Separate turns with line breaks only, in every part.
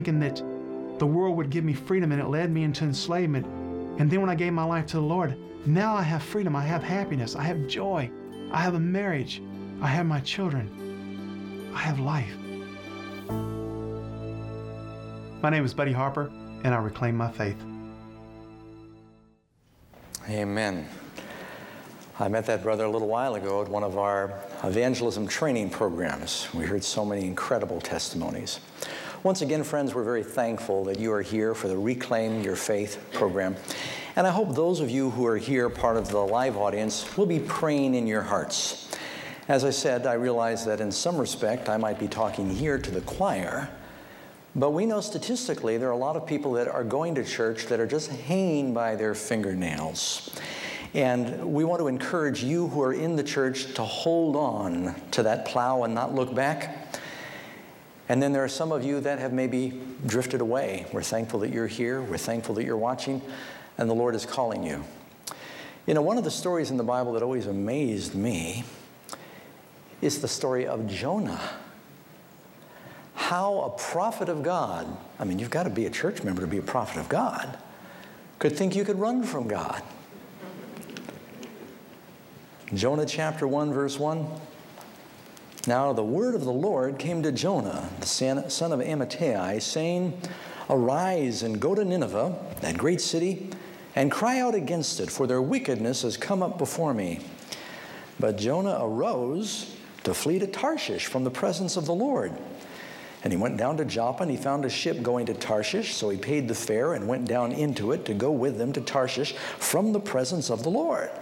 thinking that the world would give me freedom, and it led me into enslavement. And then when I gave my life to the Lord, now I have freedom, I have happiness, I have joy, I have a marriage, I have my children, I have life. My name is Buddy Harper, and I reclaim my faith.
Amen. I met that brother a little while ago at one of our evangelism training programs. We heard so many incredible testimonies. Once again, friends, we're very thankful that you are here for the Reclaim Your Faith program. And I hope those of you who are here, part of the live audience, will be praying in your hearts. As I said, I realize that in some respect I might be talking here to the choir, but we know statistically there are a lot of people that are going to church that are just hanging by their fingernails. And we want to encourage you who are in the church to hold on to that plow and not look back. And then there are some of you that have maybe drifted away. We're thankful that you're here. We're thankful that you're watching, and the Lord is calling you. You know, one of the stories in the Bible that always amazed me is the story of Jonah. How a prophet of God, I mean, you've got to be a church member to be a prophet of God, could think you could run from God. Jonah chapter 1, verse 1. Now the word of the Lord came to Jonah, the son of Amittai, saying, Arise and go to Nineveh, that great city, and cry out against it, for their wickedness has come up before me. But Jonah arose to flee to Tarshish from the presence of the Lord. And he went down to Joppa, and he found a ship going to Tarshish, so he paid the fare and went down into it to go with them to Tarshish from the presence of the Lord.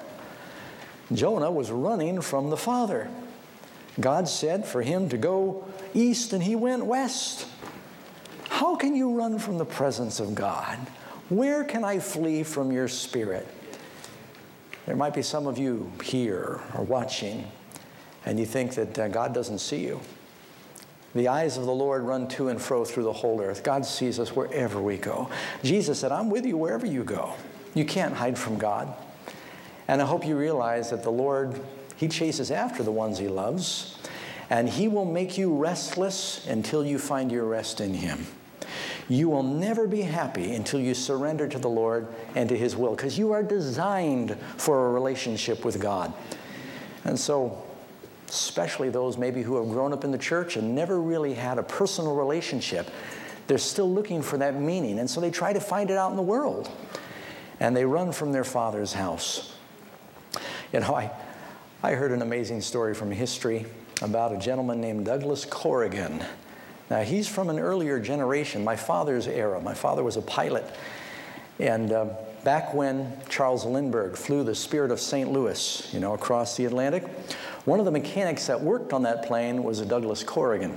Jonah was running from the Father. God said for him to go east, and he went west. How can you run from the presence of God? Where can I flee from your Spirit? There might be some of you here or watching, and you think that God doesn't see you. The eyes of the Lord run to and fro through the whole earth. God sees us wherever we go. Jesus said, I'm with you wherever you go. You can't hide from God. And I hope you realize that the Lord, He chases after the ones He loves, and He will make you restless until you find your rest in Him. You will never be happy until you surrender to the Lord and to His will, because you are designed for a relationship with God. And so, especially those maybe who have grown up in the church and never really had a personal relationship, they're still looking for that meaning, and so they try to find it out in the world. And they run from their Father's house. You know, I heard an amazing story from history about a gentleman named Douglas Corrigan. Now, he's from an earlier generation, my father's era. My father was a pilot. And back when Charles Lindbergh flew the Spirit of St. Louis, you know, across the Atlantic, one of the mechanics that worked on that plane was a Douglas Corrigan.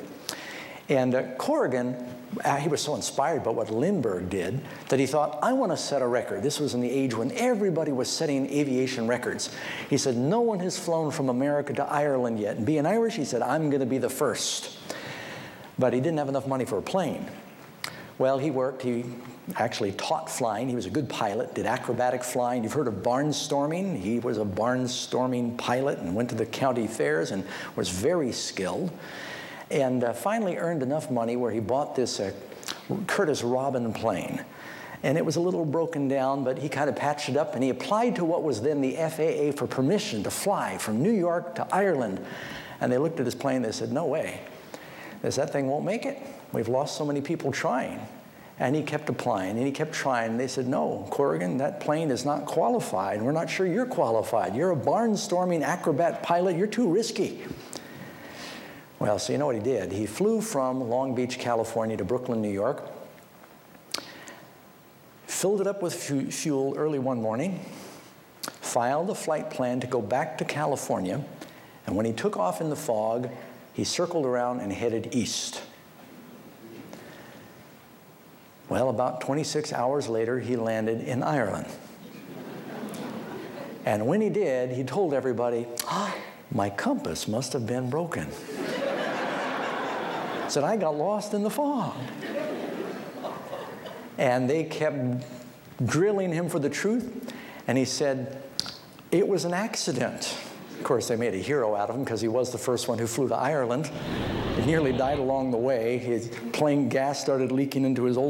And Corrigan, he was so inspired by what Lindbergh did that he thought, I want to set a record. This was in the age when everybody was setting aviation records. He said, no one has flown from America to Ireland yet. And being Irish, he said, I'm going to be the first. But he didn't have enough money for a plane. Well, he worked. He actually taught flying. He was a good pilot, did acrobatic flying. You've heard of barnstorming. He was a barnstorming pilot and went to the county fairs and was very skilled. And finally earned enough money where he bought this Curtiss Robin plane. And it was a little broken down, but he kind of patched it up, and he applied to what was then the FAA for permission to fly from New York to Ireland. And they looked at his plane, they said, no way. They said, that thing won't make it. We've lost so many people trying. And he kept applying, and he kept trying. And they said, no, Corrigan, that plane is not qualified. We're not sure you're qualified. You're a barnstorming acrobat pilot. You're too risky. Well, so you know what he did? He flew from Long Beach, California to Brooklyn, New York, filled it up with fuel early one morning, filed a flight plan to go back to California, and when he took off in the fog, he circled around and headed east. Well, about 26 hours later, he landed in Ireland. And when he did, he told everybody, my compass must have been broken. Said, I got lost in the fog. And they kept drilling him for the truth. And he said, it was an accident. Of course, they made a hero out of him because he was the first one who flew to Ireland. He nearly died along the way. His plane gas started leaking into his old